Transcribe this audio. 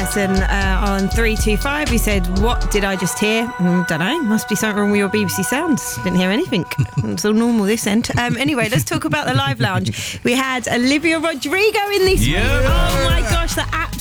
person on 325 who said, what did I just hear? Don't know. Must be something wrong with your BBC sounds. Didn't hear anything. It's all normal this end. Anyway, let's talk about the Live Lounge. We had Olivia Rodrigo in this week. Oh my gosh, the